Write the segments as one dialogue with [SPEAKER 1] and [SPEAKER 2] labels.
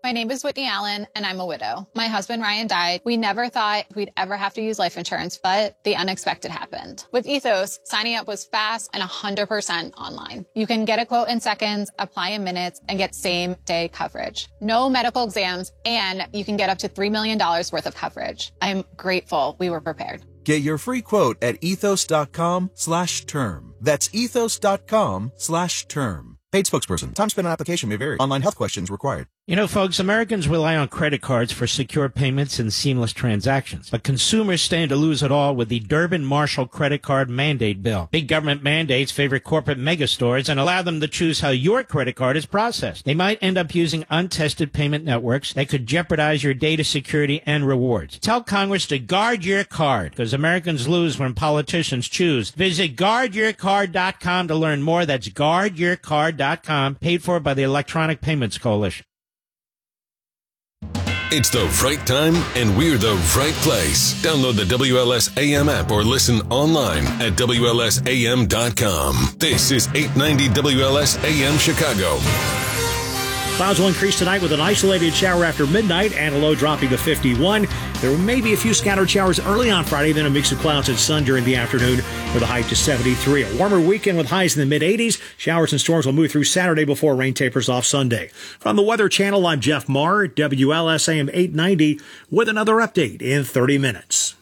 [SPEAKER 1] My name is Whitney Allen, and I'm a widow. My husband, Ryan, died. We never thought we'd ever have to use life insurance, but the unexpected happened. With Ethos, signing up was fast and 100% online. You can get a quote in seconds, apply in minutes, and get same-day coverage. No medical exams, and you can get up to $3 million worth of coverage. I'm grateful we were prepared.
[SPEAKER 2] Get your free quote at ethos.com/term. That's ethos.com/term. Paid spokesperson. Time spent on application may vary. Online health questions required.
[SPEAKER 3] You know, folks, Americans rely on credit cards for secure payments and seamless transactions. But consumers stand to lose it all with the Durbin-Marshall credit card mandate bill. Big government mandates favor corporate megastores and allow them to choose how your credit card is processed. They might end up using untested payment networks that could jeopardize your data security and rewards. Tell Congress to guard your card, because Americans lose when politicians choose. Visit guardyourcard.com to learn more. That's guardyourcard.com, paid for by the Electronic Payments Coalition.
[SPEAKER 4] It's the right time, and we're the right place. Download the WLS AM app or listen online at WLSAM.com. This is 890 WLS AM Chicago.
[SPEAKER 5] Clouds will increase tonight with an isolated shower after midnight and a low dropping to 51. There may be a few scattered showers early on Friday, then a mix of clouds and sun during the afternoon with a high to 73. A warmer weekend with highs in the mid-80s. Showers and storms will move through Saturday before rain tapers off Sunday. From the Weather Channel, I'm Jeff Marr, WLSAM 890, with another update in 30 minutes.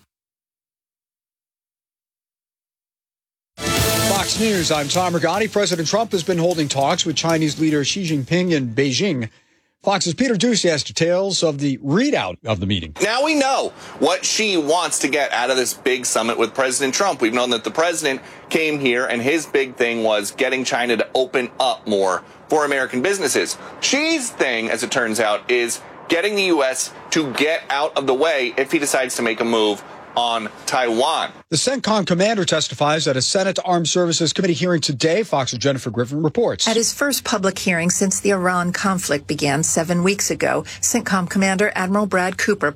[SPEAKER 6] Fox News, I'm Tom Regani. President Trump has been holding talks with Chinese leader Xi Jinping in Beijing. Fox's Peter Doocy has details of the readout of the meeting.
[SPEAKER 7] Now we know what Xi wants to get out of this big summit with President Trump. We've known that the president came here and his big thing was getting China to open up more for American businesses. Xi's thing, as it turns out, is getting the U.S. to get out of the way if he decides to make a move on Taiwan.
[SPEAKER 6] The CENTCOM commander testifies at a Senate Armed Services Committee hearing today. Fox's Jennifer Griffin reports.
[SPEAKER 8] At his first public hearing since the Iran conflict began 7 weeks ago, CENTCOM Commander Admiral Brad Cooper